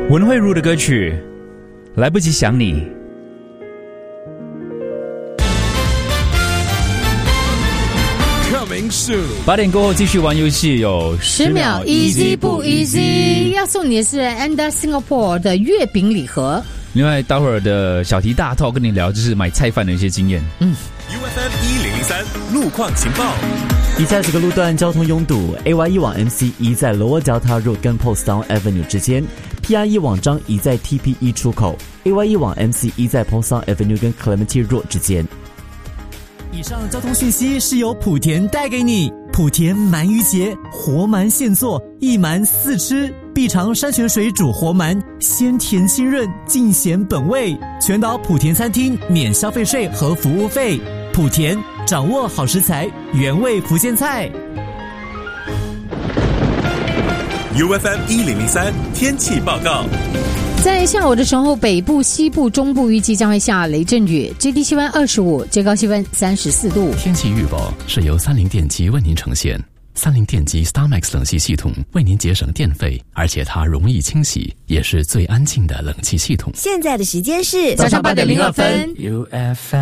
文慧茹的歌曲《来不及想你》。 Coming soon， 8点过后继续玩游戏，有 10秒 easy 不 easy？ 要送你的是 Anda Singapore 的月饼礼盒。 另外，待会儿的小题大套跟你聊，就是买菜饭的一些经验。 UFM 1003路况情报。 以下这个路段交通拥堵 ，AY1 往 MC1 在 Lower Delta Road 跟 Portsdown Avenue 之间 ，PR1 往张仪在 TP1 出口 ，AY1 往 MC1 在 Portsdown Avenue 跟 Clementi Road 之间。 以上交通讯息是由莆田带给你。莆田鳗鱼节，活鳗现做，一鳗4吃，必尝山泉水煮活鳗，鲜甜清润，尽显本味。全岛莆田餐厅免消费税和服务费。莆田掌握好食材，原味福建菜。 UFM 1003天气报告。 在下午的时候，北部、西部、中部预计将会下雷阵雨，最低气温25，最高气温34度。 天气预报是由三菱电机为您呈现。三菱电机 StarMax 冷气系统为您节省电费，而且它容易清洗，也是最安静的冷气系统。 现在的时间是早上8点02分。 UFM